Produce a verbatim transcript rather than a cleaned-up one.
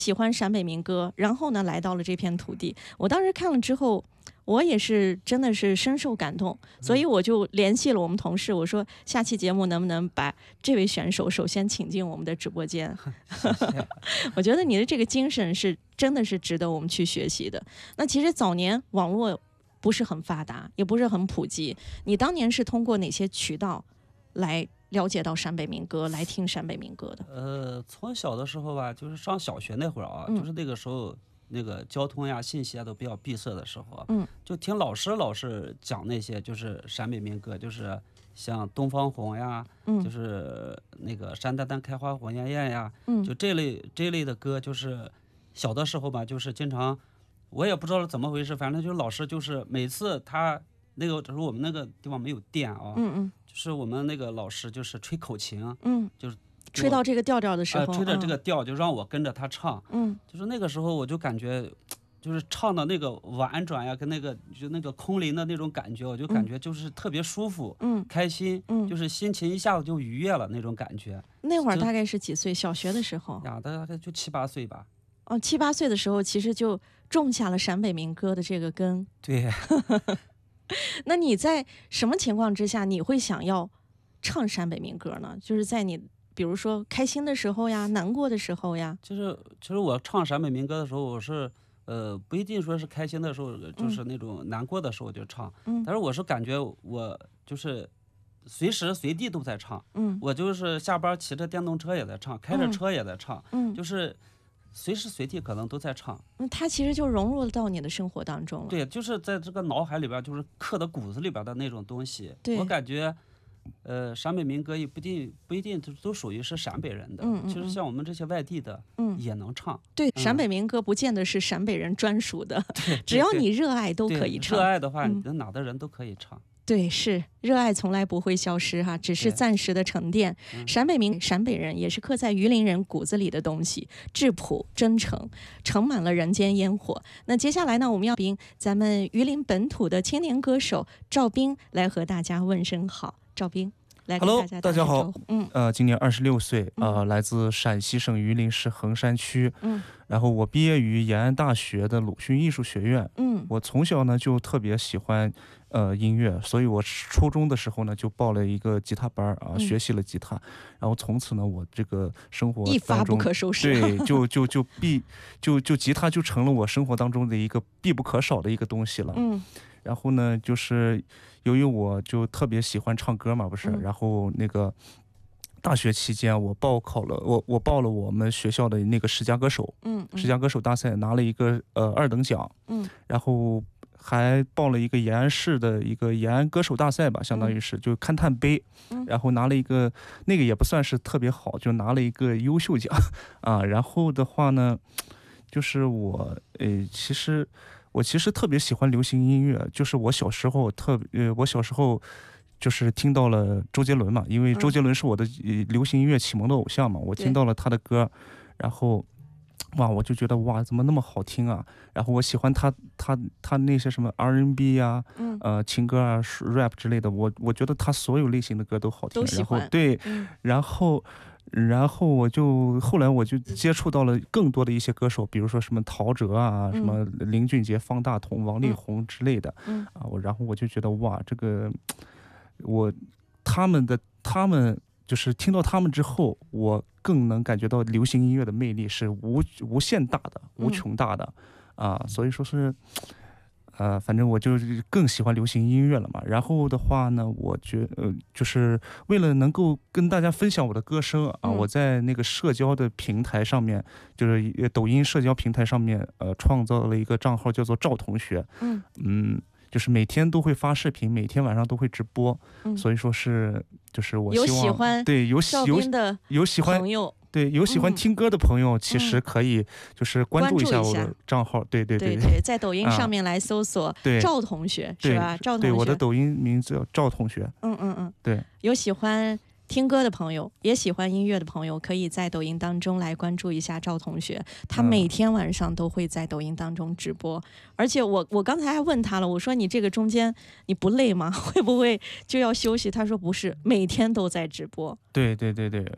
喜欢陕北民歌，然后呢来到了这片土地。我当时看了之后，我也是真的是深受感动，所以我就联系了我们同事，我说下期节目能不能把这位选手首先请进我们的直播间。我觉得你的这个精神是真的是值得我们去学习的。那其实早年网络不是很发达，也不是很普及，你当年是通过哪些渠道来了解到陕北民歌，来听陕北民歌的？ 呃，从小的时候吧，就是上小学那会儿啊， 嗯、 就是那个时候，那个交通呀、信息啊都比较闭塞的时候， 嗯， 就听老师老是讲那些就是陕北民歌，就是像《东方红》呀， 嗯， 就是那个《山丹丹开花红艳艳》呀， 嗯， 就这类这类的歌，就是小的时候吧，就是经常，我也不知道怎么回事，反正就是老师就是每次他那个，就是我们那个地方没有电啊， 嗯嗯。 就是我们那个老师就是吹口琴， 嗯， 就是吹到这个调调的时候， 呃、吹着这个调就让我跟着他唱， 嗯， 就是那个时候我就感觉，就是唱的那个婉转呀，跟那个就那个空灵的那种感觉，我就感觉就是特别舒服， 嗯， 开心， 嗯， 就是心情一下子就愉悦了那种感觉。 那会儿大概是几岁？小学的时候呀，大概就七八岁吧。 哦，七八岁的时候，其实就种下了陕北民歌的这个根。 对。 那你在什么情况之下你会想要唱陕北民歌呢？就是在你比如说开心的时候呀，难过的时候呀。 就是其实我唱陕北民歌的时候，我是呃不一定说是开心的时候，就是那种难过的时候就唱， 嗯， 但是我是感觉我就是随时随地都在唱， 嗯， 我就是下班骑着电动车也在唱，开着车也在唱， 嗯， 就是随时随地可能都在唱。 那它其实就融入到你的生活当中了。 对，就是在这个脑海里边，就是刻的骨子里边的那种东西。 对， 我感觉呃陕北民歌也不一定不一定都都属于是陕北人的， 嗯嗯嗯， 其实像我们这些外地的， 嗯， 也能唱。 对， 嗯、 陕北民歌不见得是陕北人专属的，只要你热爱都可以唱。 热爱的话， 嗯、 哪的人都可以唱。 对，是热爱从来不会消失哈，只是暂时的沉淀。陕北民陕北人也是刻在榆林人骨子里的东西，质朴真诚，盛满了人间烟火。那接下来呢，我们要宾咱们榆林本土的青年歌手赵斌来和大家问声好。赵斌来跟大家打个招呼。 Hello， 大家好， 嗯， 呃，今年二十六岁，呃， 嗯、 来自陕西省榆林市衡山区， 嗯， 然后我毕业于延安大学的鲁迅艺术学院， 嗯， 我从小呢就特别喜欢呃音乐，所以我初中的时候呢就报了一个吉他班啊， 嗯、 学习了吉他，然后从此呢我这个生活一发不可收拾， 对，就就就必就就吉他就成了我生活当中的一个必不可少的一个东西了， 嗯。 然后呢，就是由于我就特别喜欢唱歌嘛，不是， 嗯、 然后那个大学期间我报考了，我我报了我们学校的那个十佳歌手， 嗯， 十佳歌手大赛拿了一个呃二等奖， 嗯， 然后还报了一个延安市的一个延安歌手大赛吧，相当于是、嗯、就勘探杯， 嗯， 然后拿了一个那个也不算是特别好，就拿了一个优秀奖啊。然后的话呢，就是我呃其实。我其实特别喜欢流行音乐，就是我小时候特呃，我小时候就是听到了周杰伦嘛，因为周杰伦是我的、呃、流行音乐启蒙的偶像嘛，我听到了他的歌，然后哇，我就觉得哇，怎么那么好听啊！然后我喜欢他他他那些什么 R and B 啊， 嗯， 呃，情歌啊 ，rap 之类的，我我觉得他所有类型的歌都好听， 都喜欢。 然后对， 嗯、 然后。然后我就后来我就接触到了更多的一些歌手，比如说什么陶喆啊、 嗯、 什么林俊杰、方大同、王力宏之类的， 嗯啊，我然后我就觉得哇，这个我他们的他们就是听到他们之后，我更能感觉到流行音乐的魅力是无无限大的、无穷大的、嗯、啊，所以说是。呃，反正我就更喜欢流行音乐了嘛。然后的话呢，我觉呃，就是为了能够跟大家分享我的歌声啊， 嗯、 我在那个社交的平台上面，就是抖音社交平台上面，呃，创造了一个账号，叫做赵同学。 嗯嗯，就是每天都会发视频，每天晚上都会直播。 嗯， 所以说是，就是我有希望喜欢对有有有喜欢朋友。 对，有喜欢听歌的朋友，其实可以就是关注一下我的账号，对对对对，在抖音上面来搜索赵同学，是吧？赵同学， 对，我的抖音名字叫赵同学。 嗯嗯嗯， 对， 有喜欢听歌的朋友，也喜欢音乐的朋友，可以在抖音当中来关注一下赵同学。他每天晚上都会在抖音当中直播，嗯、而且我我刚才还问他了，我说你这个中间你不累吗？会不会就要休息？他说不是，每天都在直播。 对对对对，